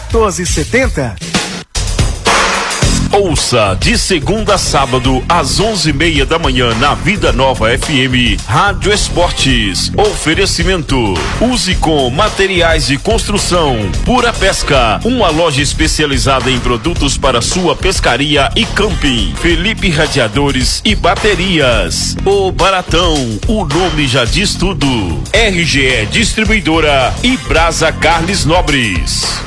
1470. Ouça de segunda a sábado às 11:30 da manhã na Vida Nova FM Rádio Esportes. Oferecimento: use com materiais de construção Pura Pesca, uma loja especializada em produtos para sua pescaria e camping. Felipe Radiadores e Baterias. O Baratão, o nome já diz tudo. RGE Distribuidora e Brasa Carles Nobres.